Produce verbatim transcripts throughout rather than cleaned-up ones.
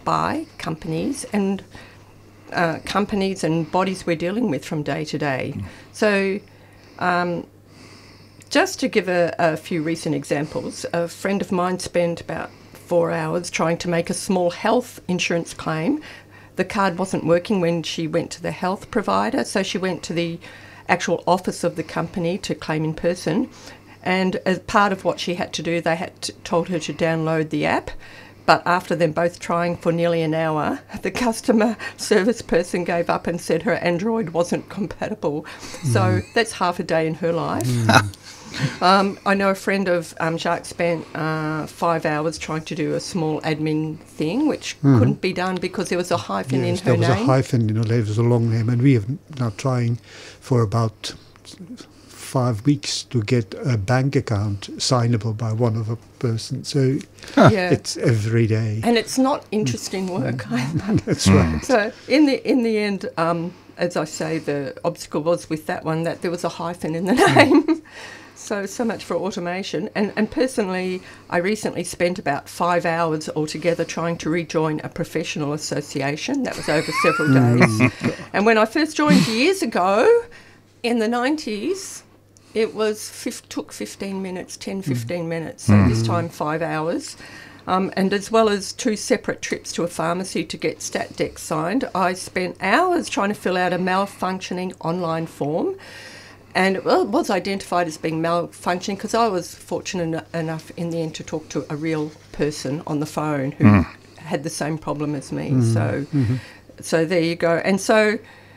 by companies and uh, companies and bodies we're dealing with from day to day. Mm. So um, just to give a, a few recent examples, a friend of mine spent about four hours trying to make a small health insurance claim. The card wasn't working when she went to the health provider, so she went to the actual office of the company to claim in person. And as part of what she had to do, they had to, told her to download the app. But after them both trying for nearly an hour, the customer service person gave up and said her Android wasn't compatible. Mm. So that's half a day in her life. Mm. Um, I know a friend of um, Jacques spent uh, five hours trying to do a small admin thing, which mm. couldn't be done because there was a hyphen yes, in her name. there was a hyphen in her name, there was a long name, and we have now trying for about five weeks to get a bank account signable by one of a person. So huh. yeah. it's every day. And it's not interesting work. Mm. That's right. So in the, in the end... Um, as I say, the obstacle was with that one that there was a hyphen in the name. Mm. So, so much for automation. And, and personally, I recently spent about five hours altogether trying to rejoin a professional association. That was over several days. And when I first joined years ago, in the nineties, it was fif- took fifteen minutes, ten, fifteen mm. minutes. So mm. this time, five hours. Um, and as well as two separate trips to a pharmacy to get stat decks signed, I spent hours trying to fill out a malfunctioning online form. And it was identified as being malfunctioning because I was fortunate enough in the end to talk to a real person on the phone who mm. had the same problem as me. Mm. So, mm-hmm. so there you go. And so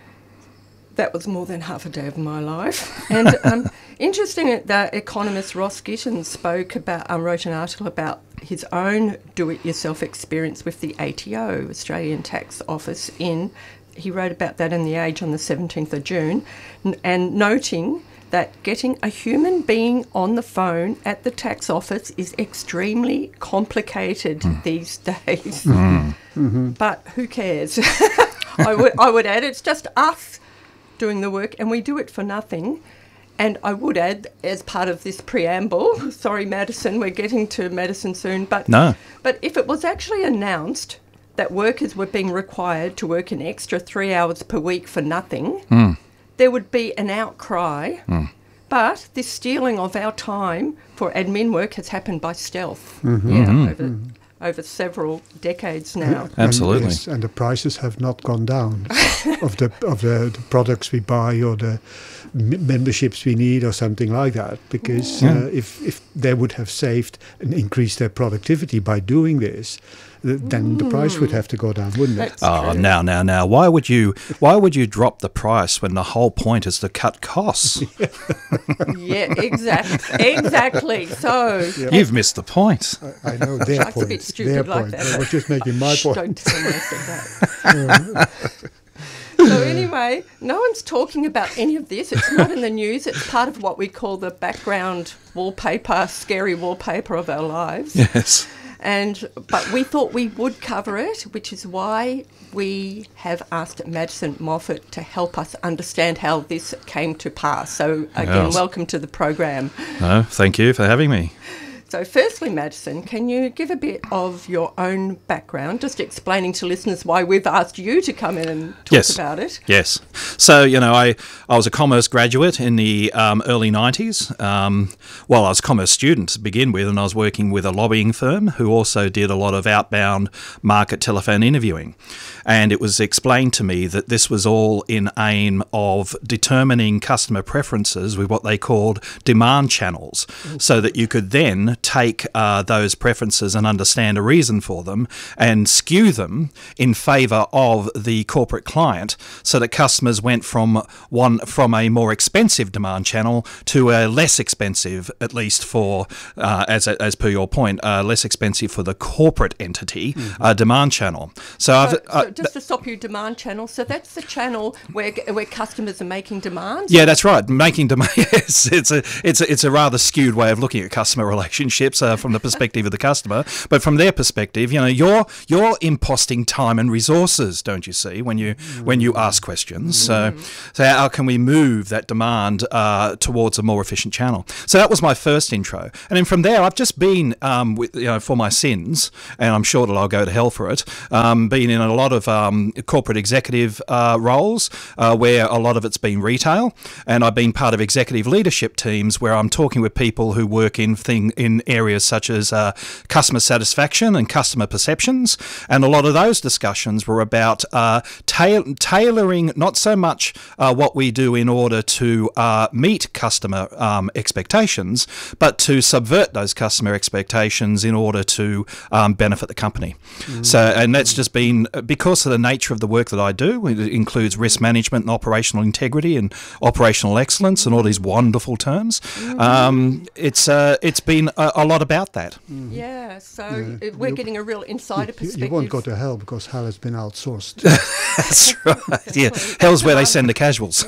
that was more than half a day of my life. And um, interesting that economist Ross Gittins spoke about, um, wrote an article about his own do-it-yourself experience with the A T O, Australian Tax Office, in, he wrote about that in The Age on the seventeenth of June, n- and noting that getting a human being on the phone at the tax office is extremely complicated mm. these days. Mm. Mm-hmm. But who cares? I would, I would add, it's just us doing the work, and we do it for nothing. And I would add, as part of this preamble, sorry, Madison, we're getting to Madison soon, but no. but if it was actually announced that workers were being required to work an extra three hours per week for nothing, mm. there would be an outcry. Mm. But this stealing of our time for admin work has happened by stealth, mm-hmm. yeah, mm-hmm. over, mm-hmm. over several decades now. And, Absolutely. Yes, and the prices have not gone down of the of the, the products we buy or the m- memberships we need or something like that. Because yeah. uh, if if they would have saved and increased their productivity by doing this, th- then mm. the price would have to go down, wouldn't it? That's oh, true. now, now, now! Why would you? Why would you drop the price when the whole point is to cut costs? yeah, exactly, exactly. So yep. You've missed the point. I, I know their point. point. A bit stupid their like point. that. I was just making my point. Don't tell me I said that. So anyway, no one's talking about any of this. It's not in the news. It's part of what we call the background wallpaper, scary wallpaper of our lives. Yes. And but we thought we would cover it, which is why we have asked Madison Moffat to help us understand how this came to pass. So again, yes. welcome to the program. No, thank you for having me. So firstly, Madison, can you give a bit of your own background, just explaining to listeners why we've asked you to come in and talk yes. about it? Yes. So, you know, I, I was a commerce graduate in the um, early nineties. Um, well, I was a commerce student to begin with, and I was working with a lobbying firm who also did a lot of outbound market telephone interviewing. And it was explained to me that this was all in aim of determining customer preferences with what they called demand channels, mm-hmm. so that you could then take uh, those preferences and understand a reason for them and skew them in favour of the corporate client, so that customers went from one from a more expensive demand channel to a less expensive, at least for, uh, as as per your point, uh, less expensive for the corporate entity mm-hmm. uh, demand channel. So, so, I've, so uh, just to stop you, demand channel. So that's the channel where where customers are making demands. Yeah, that's right. Making demand. Yes, it's a it's a, it's a rather skewed way of looking at customer relationships. relationships uh, from the perspective of the customer, but from their perspective, you know, you're you're imposting time and resources, don't you see, when you mm. when you ask questions. Mm. So, so how can we move that demand uh, towards a more efficient channel? So that was my first intro, and then from there, I've just been um, with, you know, for my sins, and I'm sure that I'll go to hell for it. Um, been in a lot of um, corporate executive uh, roles uh, where a lot of it's been retail, and I've been part of executive leadership teams where I'm talking with people who work in thing in areas such as uh, customer satisfaction and customer perceptions, and a lot of those discussions were about uh, ta tailoring not so much uh, what we do in order to uh, meet customer um, expectations, but to subvert those customer expectations in order to um, benefit the company. Mm. So, and that's just been because of the nature of the work that I do. It includes risk management and operational integrity and operational excellence and all these wonderful terms. Mm. Um, it's uh, it's been a, a lot about that. Mm. Yeah, so yeah. we're you, getting a real insider you, perspective. You won't go to hell because hell has been outsourced. That's right. Yeah, hell's where they send the casuals.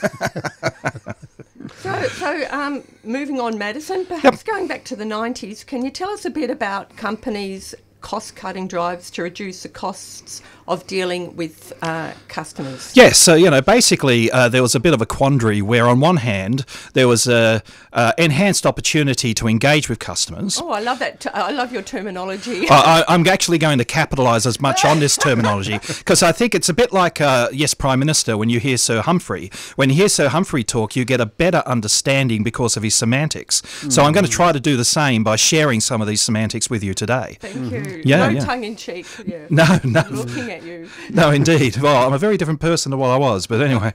So, so um, moving on, Madison, perhaps yep. going back to the nineties, can you tell us a bit about companies' cost-cutting drives to reduce the costs of dealing with uh, customers? Yes, so, you know, basically uh, there was a bit of a quandary where on one hand there was a uh, enhanced opportunity to engage with customers. Oh, I love that. T I love your terminology. I, I'm actually going to capitalise as much on this terminology because I think it's a bit like, uh, yes, Prime Minister, when you hear Sir Humphrey. When you hear Sir Humphrey talk, you get a better understanding because of his semantics. Mm. So I'm going to try to do the same by sharing some of these semantics with you today. Thank mm-hmm. you. Yeah, no yeah. tongue-in-cheek. Yeah. No, no. Looking at you. No, indeed. Well, I'm a very different person to what I was, but anyway.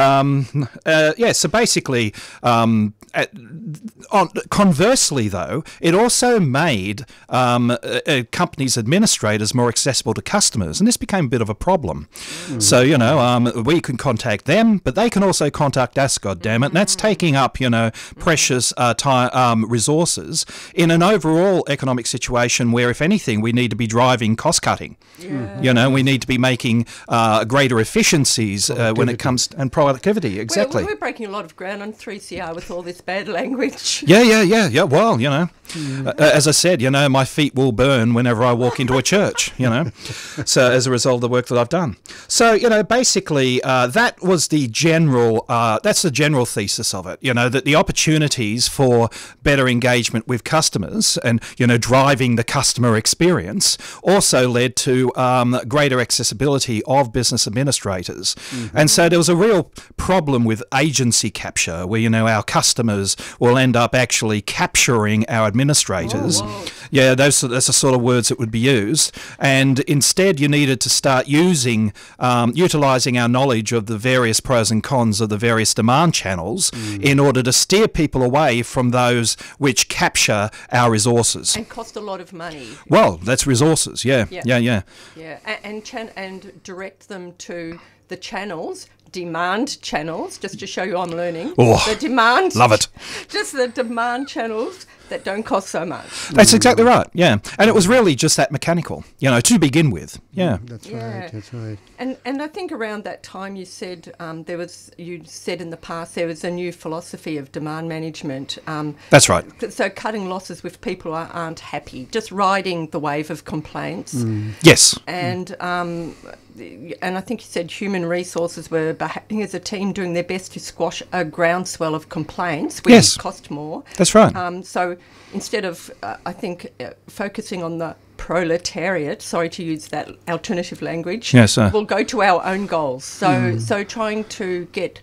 Um, uh, yeah, so basically, um, at, on, conversely, though, it also made um, a, a company's administrators more accessible to customers, and this became a bit of a problem. Mm. So, you know, um, we can contact them, but they can also contact us, goddammit, and that's taking up, you know, precious uh, time, um, resources in an overall economic situation where, if anything, we need to be driving cost-cutting. Yeah. You know, we need to be making uh, greater efficiencies uh, when it comes to, and productivity. Exactly. We're, we're breaking a lot of ground on three C R with all this bad language. Yeah, yeah, yeah, yeah. Well, you know, mm. uh, as I said, you know, my feet will burn whenever I walk into a church, you know, so as a result of the work that I've done. So, you know, basically uh, that was the general, uh, that's the general thesis of it, you know, that the opportunities for better engagement with customers and, you know, driving the customer experience also led to um, greater accessibility of business administrators. Mm-hmm. And so there was a real problem with agency capture where, you know, our customers will end up actually capturing our administrators. Oh, yeah, those that's the sort of words that would be used. And instead you needed to start using, um, utilising our knowledge of the various pros and cons of the various demand channels mm. in order to steer people away from those which capture our resources. And cost a lot of money. Well, that's resources, yeah, yeah, yeah. Yeah, yeah. And, and, chan and direct them to the channels, demand channels, just to show you I'm learning. Oh, the demand, love it. Just the demand channels that don't cost so much. That's exactly right, yeah. And it was really just that mechanical, you know, to begin with, yeah. That's yeah. right, that's right. And and I think around that time you said um, there was, you said in the past there was a new philosophy of demand management. Um, that's right. So cutting losses with people who aren't happy, just riding the wave of complaints. Mm. Yes. And um, and I think you said human resources were behaving as a team, doing their best to squash a groundswell of complaints, which yes. cost more. That's right. Um, so instead of, uh, I think, uh, focusing on the proletariat, sorry to use that alternative language, yes, sir. We'll go to our own goals. So, mm. so trying to get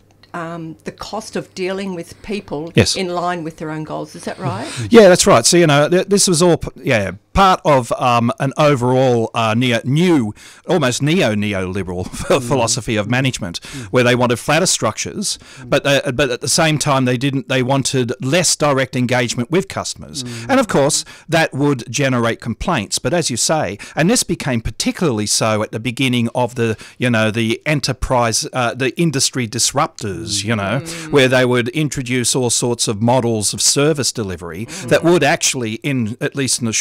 Um, the cost of dealing with people yes. in line with their own goals. Is that right? Yeah, that's right. So, you know, th this was all, yeah, part of um, an overall uh, neo, new, almost neo-neoliberal mm. philosophy of management, mm. where they wanted flatter structures, mm. but they, but at the same time they didn't. They wanted less direct engagement with customers, mm. and of course that would generate complaints. But as you say, and this became particularly so at the beginning of the, you know, the enterprise, uh, the industry disruptors. You know, mm. where they would introduce all sorts of models of service delivery mm. that would actually, in at least in the short term,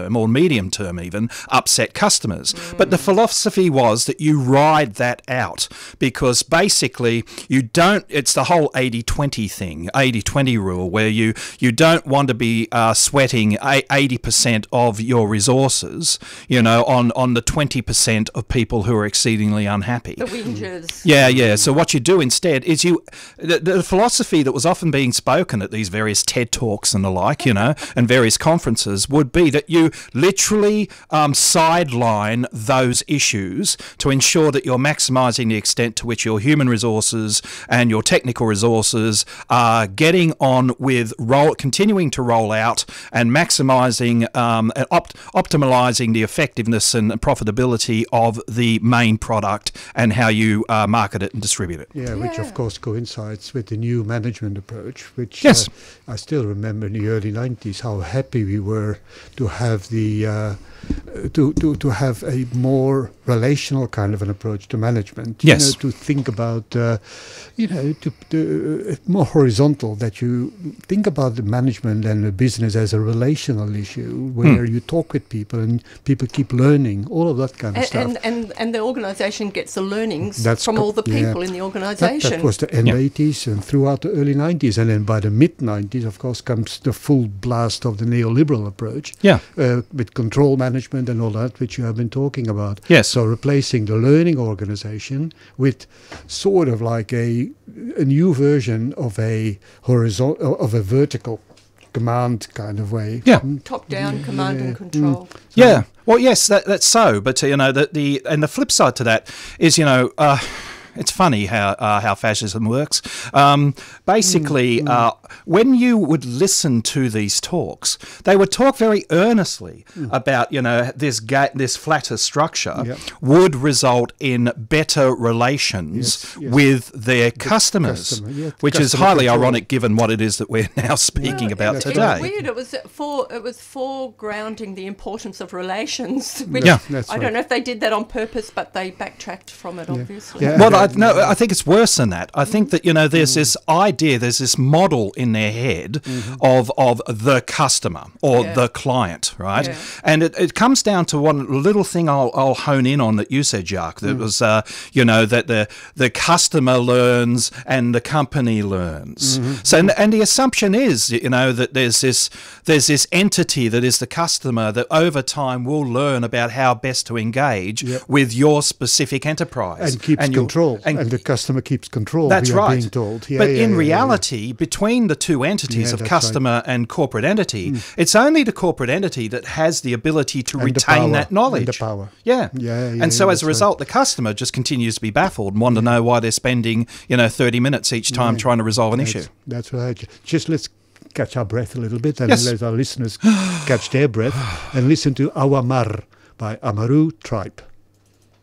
term or medium term even upset customers. Mm. But the philosophy was that you ride that out, because basically you don't, it's the whole eighty twenty thing, eighty twenty rule, where you, you don't want to be uh, sweating eighty percent of your resources, you know, on, on the twenty percent of people who are exceedingly unhappy. The whingers. Yeah, yeah. So what you do instead is you, the, the philosophy that was often being spoken at these various TED Talks and the like, you know, and various conferences would be that you literally um, sideline those issues to ensure that you're maximising the extent to which your human resources and your technical resources are getting on with roll, continuing to roll out and maximising, um, opt, optimalising the effectiveness and profitability of the main product and how you uh, market it and distribute it. Yeah, which Yeah. of course coincides with the new management approach, which Yes. uh, I still remember in the early nineties how happy we were to have the uh, to, to, to have a more relational kind of an approach to management. You Yes. know, to think about, uh, you know, to, to uh, more horizontal, that you think about the management and the business as a relational issue where Hmm. you talk with people and people keep learning, all of that kind of And, stuff. and, and, and the organisation gets the learnings That's from co- all the yeah. people in the That, organisation. that was the end Yeah. eighties and throughout the early nineties. And then by the mid nineties, of course, comes the full blast of the neoliberal approach Yeah. uh, with control management and all that, which you have been talking about. Yes. So replacing the learning organization with sort of like a, a new version of a horizontal, of a vertical command kind of way. Yeah. Mm. Top-down command Yeah. and control. Yeah, well, yes, that, that's so. But uh, you know, the, the and the flip side to that is, you know, uh, it's funny how uh, how fascism works. Um, basically, Mm, mm. uh, when you would listen to these talks, they would talk very earnestly Mm. about, you know, this ga- this flatter structure Yep. would result in better relations Yes, yes. with their customers, customer, yeah, which is customer highly control. ironic given what it is that we're now speaking Well, about it, today. It was weird. It was for it was foregrounding the importance of relations. Which Yeah. That's I right. don't know if they did that on purpose, but they backtracked from it. Yeah. Obviously. Yeah. Well, I, Uh, no, I think it's worse than that. I think that, you know, there's this idea, there's this model in their head of of the customer or Yeah. the client, right? Yeah. And it, it comes down to one little thing I'll, I'll hone in on that you said, Jacques, that was, uh, you know, that the the customer learns and the company learns. So, and, and the assumption is, you know, that there's this there's this entity that is the customer that over time will learn about how best to engage Yep. with your specific enterprise And keeps you'll- control. and- And, the customer keeps control. That's we are right. being told. Yeah, but yeah, in yeah, yeah, yeah. reality, between the two entities Yeah, of that's right. customer and corporate entity, it's only the corporate entity that has the ability to And the retain power. that knowledge. And the power. Yeah. Yeah, yeah, and so yeah, as a that's result, the customer just continues to be baffled and want to know why they're spending, you know, thirty minutes each time Yeah. trying to resolve an That's, issue. that's right. Just let's catch our breath a little bit and Yes. let our listeners catch their breath and listen to Awamar by Amaru Tribe.